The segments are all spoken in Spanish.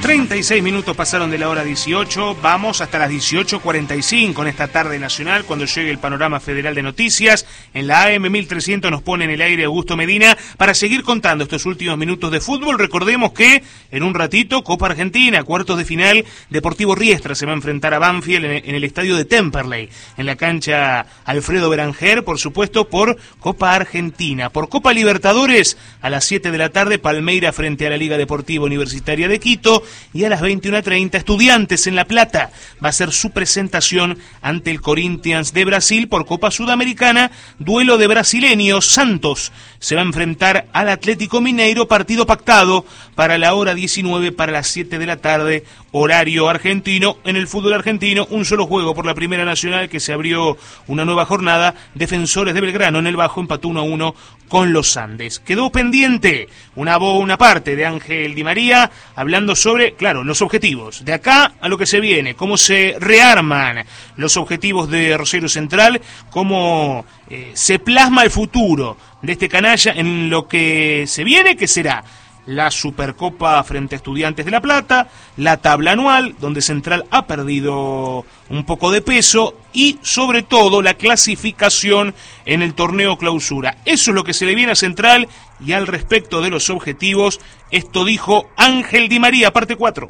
36 minutos pasaron de la hora 18, vamos hasta las 18:45 en esta tarde nacional, cuando llegue el panorama federal de noticias. En la AM 1300 nos pone en el aire Augusto Medina para seguir contando estos últimos minutos de fútbol. Recordemos que en un ratito, Copa Argentina, cuartos de final, Deportivo Riestra se va a enfrentar a Banfield en el estadio de Temperley, en la cancha Alfredo Beranger, por supuesto, por Copa Argentina. Por Copa Libertadores, a las 7 de la tarde, Palmeira frente a la Liga Deportiva Universitaria de Quito. Y a las 21:30, Estudiantes en La Plata va a ser su presentación ante el Corinthians de Brasil por Copa Sudamericana, duelo de brasileños. Santos se va a enfrentar al Atlético Mineiro, partido pactado para la hora 19, para las 7 de la tarde, horario argentino. En el fútbol argentino, un solo juego por la Primera Nacional, que se abrió una nueva jornada. Defensores de Belgrano en el Bajo empató 1-1 con los Andes. Quedó pendiente una parte de Ángel Di María hablando sobre, claro, los objetivos. De acá a lo que se viene, cómo se rearman los objetivos de Rosario Central, cómo se plasma el futuro de este canalla en lo que se viene, que será la Supercopa frente a Estudiantes de La Plata, la tabla anual, donde Central ha perdido un poco de peso, y sobre todo la clasificación en el torneo clausura. Eso es lo que se le viene a Central, y al respecto de los objetivos, esto dijo Ángel Di María, parte 4.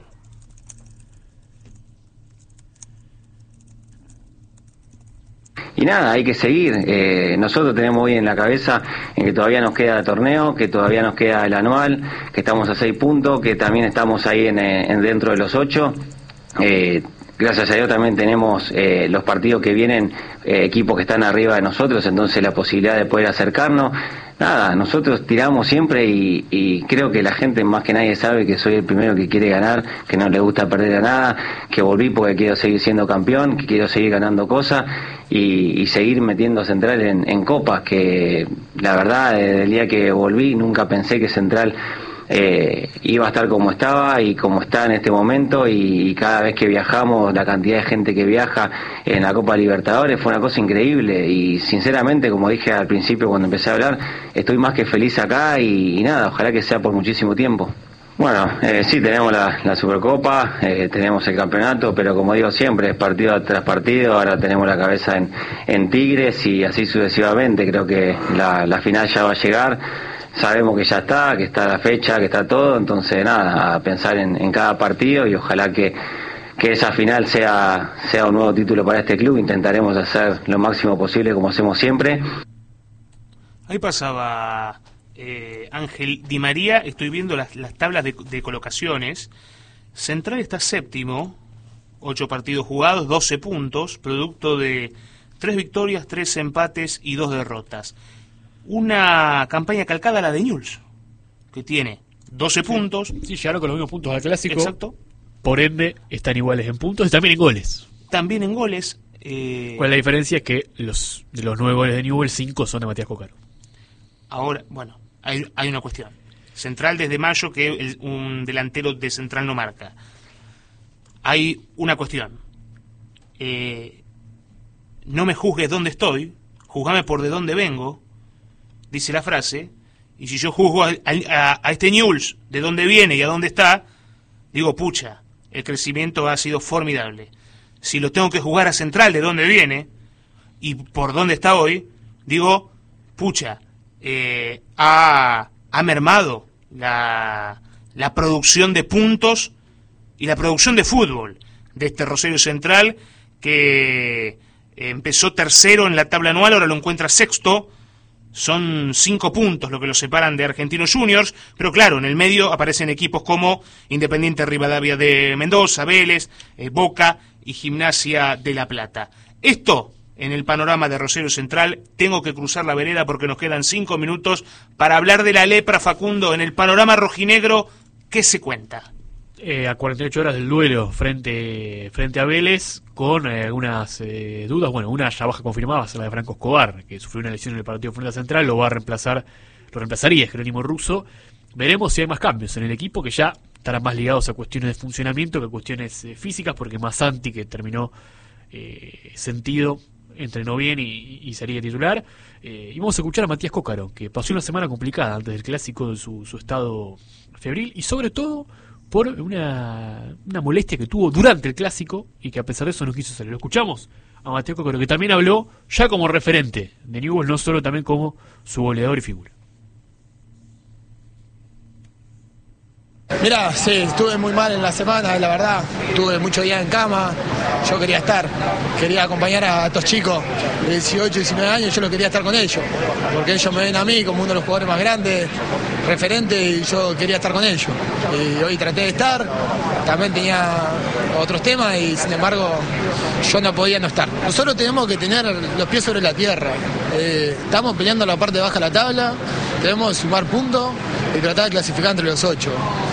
Y nada, hay que seguir. Nosotros tenemos hoy en la cabeza que todavía nos queda el torneo, que todavía nos queda el anual, que estamos a 6 puntos, que también estamos ahí en dentro de los 8. Gracias a Dios también tenemos los partidos que vienen, equipos que están arriba de nosotros, entonces la posibilidad de poder acercarnos. Nada, nosotros tiramos siempre y creo que la gente más que nadie sabe que soy el primero que quiere ganar, que no le gusta perder a nada, que volví porque quiero seguir siendo campeón, que quiero seguir ganando cosas y seguir metiendo Central en copas, que la verdad desde el día que volví nunca pensé que Central iba a estar como estaba y como está en este momento, y cada vez que viajamos, la cantidad de gente que viaja en la Copa Libertadores fue una cosa increíble, y sinceramente, como dije al principio cuando empecé a hablar, estoy más que feliz acá y nada, ojalá que sea por muchísimo tiempo. Bueno, sí, tenemos la Supercopa, tenemos el campeonato, pero como digo siempre, es partido tras partido. Ahora tenemos la cabeza en Tigres y así sucesivamente. Creo que la final ya va a llegar. Sabemos que ya está la fecha, que está todo, entonces nada, a pensar en cada partido, y ojalá que esa final sea un nuevo título para este club. Intentaremos hacer lo máximo posible como hacemos siempre. Ahí pasaba Ángel Di María. Estoy viendo las tablas de colocaciones. Central está séptimo, 8 partidos jugados, 12 puntos, producto de 3 victorias, 3 empates y 2 derrotas. Una campaña calcada a la de Newell's, que tiene 12 puntos. Sí, llegaron con los mismos puntos al Clásico. Exacto. Por ende, están iguales en puntos y también en goles. También en goles. ¿Cuál es la diferencia? Es que de los 9 goles de Newell's, 5 son de Matías Cócaro. Ahora, bueno, hay una cuestión. Central desde mayo, que un delantero de Central no marca. Hay una cuestión. No me juzgues dónde estoy, juzgame por de dónde vengo, dice la frase, y si yo juzgo a este Newell's de dónde viene y a dónde está, digo, pucha, el crecimiento ha sido formidable. Si lo tengo que jugar a Central de dónde viene y por dónde está hoy, digo, pucha, ha mermado la producción de puntos y la producción de fútbol de este Rosario Central, que empezó tercero en la tabla anual, ahora lo encuentra sexto. Son 5 puntos lo que lo separan de Argentinos Juniors, pero claro, en el medio aparecen equipos como Independiente Rivadavia de Mendoza, Vélez, Boca y Gimnasia de La Plata. Esto en el panorama de Rosario Central. Tengo que cruzar la vereda porque nos quedan 5 minutos para hablar de la lepra. Facundo, en el panorama rojinegro, ¿qué se cuenta? A 48 horas del duelo frente a Vélez, con algunas dudas. Bueno, una ya baja confirmada va a ser la de Franco Escobar, que sufrió una lesión en el partido frente a Central. Lo reemplazaría Jerónimo Russo. Veremos si hay más cambios en el equipo, que ya estarán más ligados a cuestiones de funcionamiento que a cuestiones físicas, porque Massanti, que terminó sentido, entrenó bien y sería titular. Y vamos a escuchar a Matías Cócaro, que pasó una semana complicada antes del Clásico de su estado febril, y sobre todo por una molestia que tuvo durante el Clásico y que a pesar de eso no quiso salir. Lo escuchamos a Mateo Cócaro, que también habló ya como referente de Newell's, no solo también como su goleador y figura. Mirá, sí, estuve muy mal en la semana, la verdad. Estuve muchos días en cama. Yo quería acompañar a estos chicos de 18, 19 años. Yo lo quería estar con ellos, porque ellos me ven a mí como uno de los jugadores más grandes, referente, y yo quería estar con ellos. Y hoy traté de estar. También tenía otros temas y sin embargo yo no podía no estar. Nosotros tenemos que tener los pies sobre la tierra. Estamos peleando la parte baja de la tabla. Debemos de sumar puntos y tratar de clasificar entre los 8.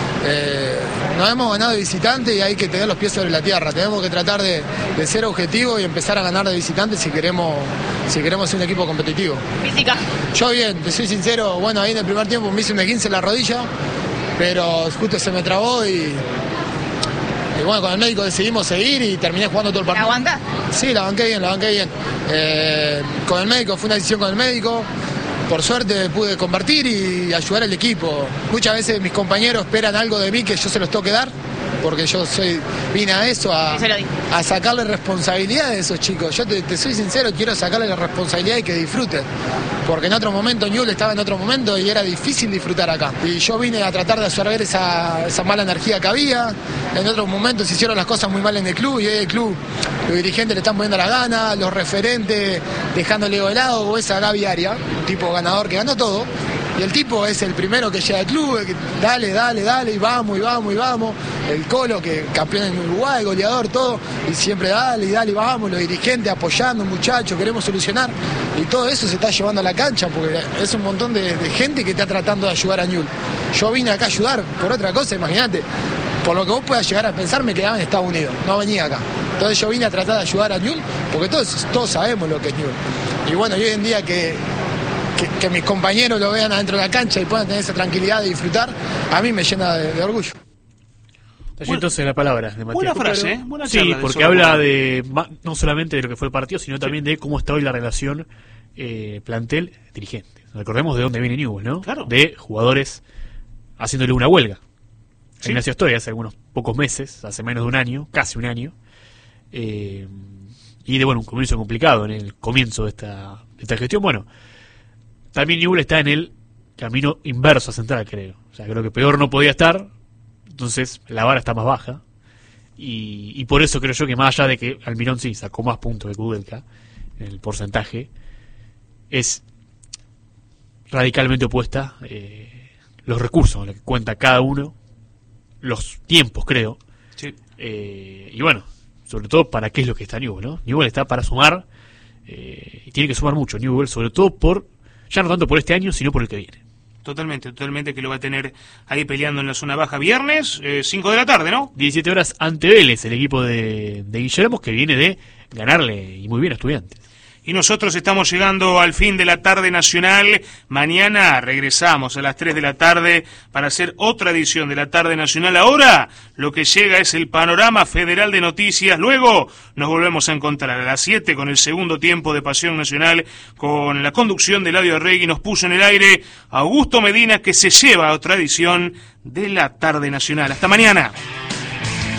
Nos hemos ganado de visitante y hay que tener los pies sobre la tierra. Tenemos que tratar de ser objetivos y empezar a ganar de visitante si queremos ser un equipo competitivo. Física. Yo bien, te soy sincero, bueno, ahí en el primer tiempo me hice un 15 en la rodilla, pero justo se me trabó y bueno, con el médico decidimos seguir y terminé jugando todo el partido. ¿La aguantás? Sí, la banqué bien. Con el médico, fue una decisión con el médico. Por suerte pude convertir y ayudar al equipo. Muchas veces mis compañeros esperan algo de mí que yo se los tengo que dar, porque yo vine a eso, a sacarle responsabilidad a esos chicos. Yo te soy sincero, quiero sacarle la responsabilidad y que disfruten. Porque en otro momento Newell's estaba en otro momento y era difícil disfrutar acá. Y yo vine a tratar de absorber esa mala energía que había. En otros momentos se hicieron las cosas muy mal en el club y hoy el club, los dirigentes le están poniendo la gana, los referentes dejándole de lado, o esa Gaby Aria, un tipo ganador que ganó todo. Y el tipo es el primero que llega al club, que dale, y vamos. El Colo, que campeón en Uruguay, goleador, todo, y siempre dale, vamos. Los dirigentes apoyando, muchachos, queremos solucionar. Y todo eso se está llevando a la cancha, porque es un montón de gente que está tratando de ayudar a Newell's. Yo vine acá a ayudar, por otra cosa, imagínate. Por lo que vos puedas llegar a pensar, me quedaba en Estados Unidos, no venía acá. Entonces yo vine a tratar de ayudar a Newell's, porque todos sabemos lo que es Newell's. Y bueno, hoy en día que mis compañeros lo vean adentro de la cancha y puedan tener esa tranquilidad de disfrutar, a mí me llena de orgullo. Entonces la palabra de Matías Buena Cócaro. frase, buena sí, charla. porque habla no solamente de lo que fue el partido, sino también de cómo está hoy la relación plantel-dirigente. Recordemos de dónde viene Newell's, ¿no? Claro. De jugadores haciéndole una huelga. Sí. Ignacio Story hace algunos pocos meses, hace menos de un año, casi un año, y de un comienzo complicado en el comienzo de esta gestión. Bueno, también Newell's está en el camino inverso a Central, creo. O sea, creo que peor no podía estar, entonces la vara está más baja. Y por eso creo yo que más allá de que Almirón sí sacó más puntos de Kudelka, en el porcentaje, es radicalmente opuesta los recursos con los que cuenta cada uno, los tiempos, creo. Sí. Y bueno, sobre todo para qué es lo que está Newell's, ¿no? Newell's está para sumar, y tiene que sumar mucho Newell's, sobre todo ya no tanto por este año, sino por el que viene. Totalmente, que lo va a tener ahí peleando en la zona baja. Viernes, 5 de la tarde, ¿no? 17 horas ante Vélez, el equipo de Guillermo, que viene de ganarle y muy bien a Estudiantes. Y nosotros estamos llegando al fin de la tarde nacional. Mañana regresamos a las 3 de la tarde para hacer otra edición de la tarde nacional. Ahora lo que llega es el panorama federal de noticias. Luego nos volvemos a encontrar a las 7 con el segundo tiempo de Pasión Nacional, con la conducción de Eladio Arregui. Nos puso en el aire Augusto Medina, que se lleva a otra edición de la tarde nacional. Hasta mañana.